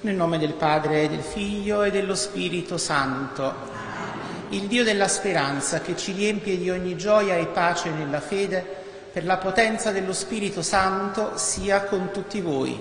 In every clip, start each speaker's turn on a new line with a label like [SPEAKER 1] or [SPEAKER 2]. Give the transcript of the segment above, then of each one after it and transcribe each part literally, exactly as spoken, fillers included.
[SPEAKER 1] Nel nome del Padre, del Figlio e dello Spirito Santo. Il Dio della speranza, che ci riempie di ogni gioia e pace nella fede, per la potenza dello Spirito Santo, sia con tutti voi.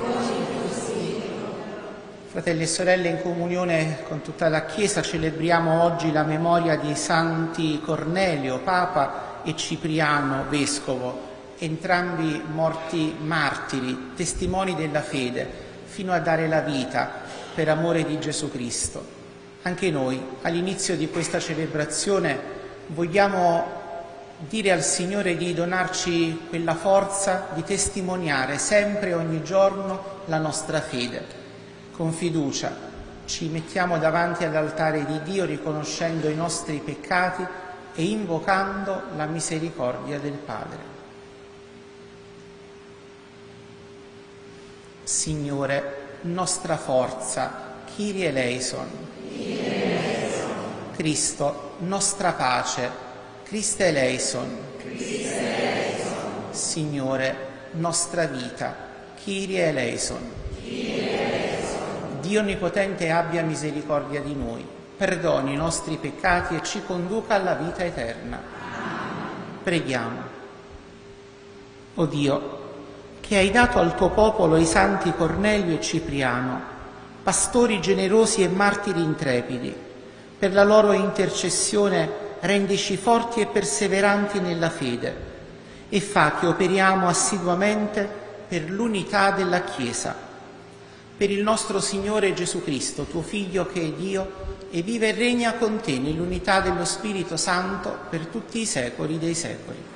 [SPEAKER 1] Fratelli e sorelle, in comunione con tutta la Chiesa celebriamo oggi la memoria di Santi Cornelio, Papa, e Cipriano, Vescovo, entrambi morti martiri, testimoni della fede, fino a dare la vita per amore di Gesù Cristo. Anche noi, all'inizio di questa celebrazione, vogliamo dire al Signore di donarci quella forza di testimoniare sempre e ogni giorno la nostra fede. Con fiducia ci mettiamo davanti all'altare di Dio riconoscendo i nostri peccati e invocando la misericordia del Padre. Signore, nostra forza, Kyrie eleison. Cristo, nostra pace, Christe eleison. Signore, nostra vita, Kyrie eleison. Dio Onnipotente abbia misericordia di noi, perdoni i nostri peccati e ci conduca alla vita eterna. Preghiamo. O Dio, che hai dato al tuo popolo i santi Cornelio e Cipriano, pastori generosi e martiri intrepidi, per la loro intercessione rendici forti e perseveranti nella fede e fa che operiamo assiduamente per l'unità della Chiesa. Per il nostro Signore Gesù Cristo, tuo Figlio che è Dio e vive e regna con te nell'unità dello Spirito Santo per tutti i secoli dei secoli.